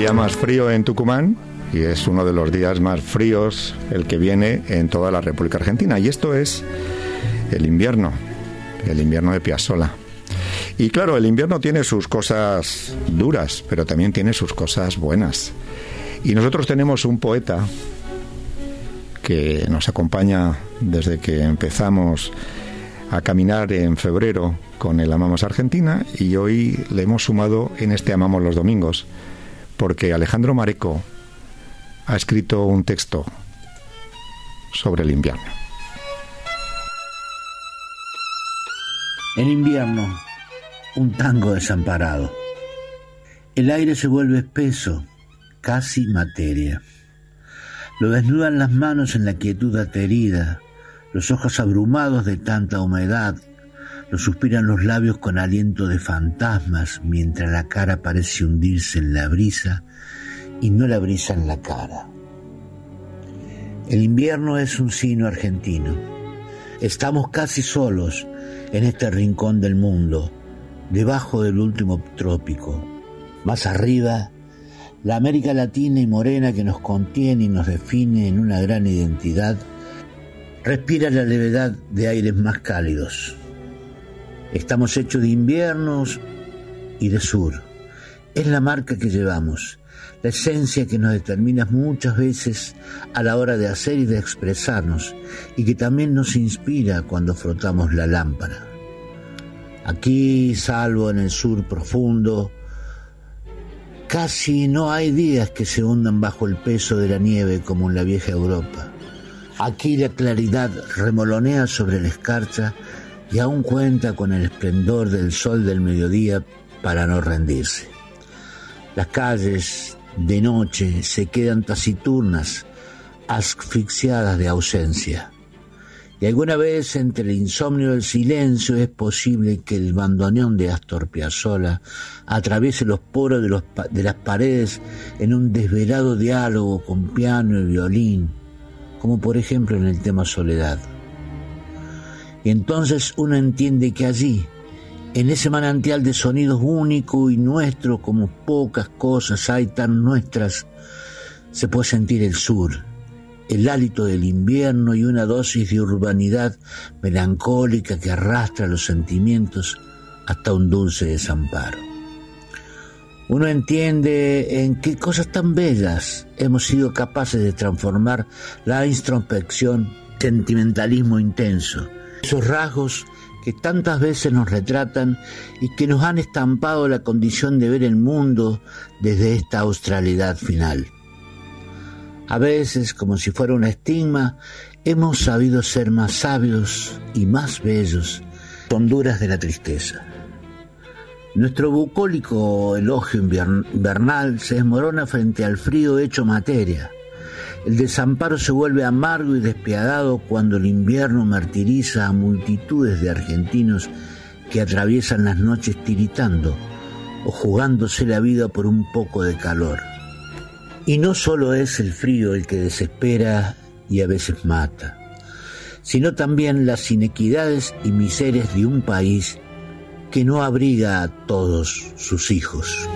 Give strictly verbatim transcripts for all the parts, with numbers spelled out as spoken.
día más frío en Tucumán y es uno de los días más fríos el que viene en toda la República Argentina. Y esto es el invierno, el invierno de Piazzolla. Y claro, el invierno tiene sus cosas duras, pero también tiene sus cosas buenas. Y nosotros tenemos un poeta que nos acompaña desde que empezamos a caminar en febrero con el Amamos Argentina, y hoy le hemos sumado en este Amamos los Domingos, porque Alejandro Mareco ha escrito un texto sobre el invierno. En invierno, un tango desamparado. El aire se vuelve espeso, casi materia. Lo desnudan las manos en la quietud aterida, los ojos abrumados de tanta humedad, lo suspiran los labios con aliento de fantasmas, mientras la cara parece hundirse en la brisa y no la brisa en la cara. El invierno es un signo argentino. Estamos casi solos en este rincón del mundo, debajo del último trópico. Más arriba, la América Latina y morena que nos contiene y nos define en una gran identidad, respira la levedad de aires más cálidos. Estamos hechos de inviernos y de sur. Es la marca que llevamos, la esencia que nos determina muchas veces a la hora de hacer y de expresarnos, y que también nos inspira cuando frotamos la lámpara. Aquí, salvo en el sur profundo, casi no hay días que se hundan bajo el peso de la nieve como en la vieja Europa. Aquí la claridad remolonea sobre la escarcha y aún cuenta con el esplendor del sol del mediodía para no rendirse. Las calles de noche se quedan taciturnas, asfixiadas de ausencia. Y alguna vez entre el insomnio y el silencio es posible que el bandoneón de Astor Piazzolla atraviese los poros de, los, de las paredes en un desvelado diálogo con piano y violín, como por ejemplo en el tema Soledad. Y entonces uno entiende que allí, en ese manantial de sonidos único y nuestro como pocas cosas hay tan nuestras, se puede sentir el sur, el hálito del invierno y una dosis de urbanidad melancólica que arrastra los sentimientos hasta un dulce desamparo. Uno entiende en qué cosas tan bellas hemos sido capaces de transformar la introspección, sentimentalismo intenso, esos rasgos que tantas veces nos retratan y que nos han estampado la condición de ver el mundo desde esta australidad final. A veces, como si fuera un estigma, hemos sabido ser más sabios y más bellos, honduras de la tristeza. Nuestro bucólico elogio invernal se desmorona frente al frío hecho materia. El desamparo se vuelve amargo y despiadado cuando el invierno martiriza a multitudes de argentinos que atraviesan las noches tiritando o jugándose la vida por un poco de calor. Y no solo es el frío el que desespera y a veces mata, sino también las inequidades y miserias de un país que no abriga a todos sus hijos.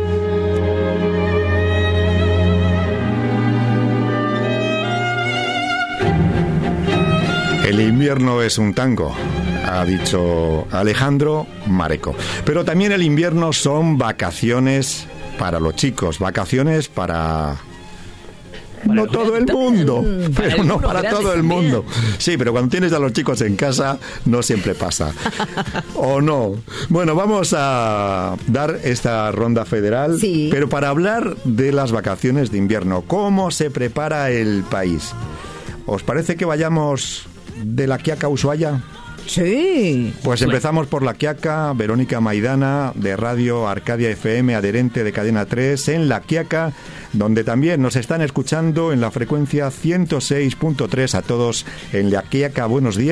El invierno es un tango, ha dicho Alejandro Mareco. Pero también el invierno son vacaciones para los chicos, vacaciones para... Para no todo el mundo, pero no para todo el mundo. Sí, pero cuando tienes a los chicos en casa no siempre pasa. ¿O no? Bueno, vamos a dar esta ronda federal, sí, pero para hablar de las vacaciones de invierno, ¿cómo se prepara el país? ¿Os parece que vayamos de La Quiaca a Ushuaia? Sí. Pues empezamos por La Quiaca. Verónica Maidana, de Radio Arcadia F M, adherente de Cadena tres, en La Quiaca, donde también nos están escuchando en la frecuencia ciento seis punto tres. A todos en La Quiaca, buenos días.